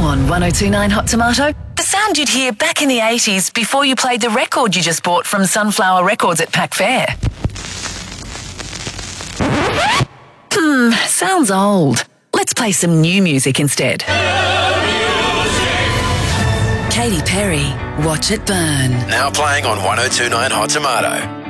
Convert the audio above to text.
on 1029 Hot Tomato. The sound you'd hear back in the 80s before you played the record you just bought from Sunflower Records at Pack Fair. Sounds old. Let's play some new music instead. Katy Perry, Watch It Burn. Now playing on 1029 Hot Tomato.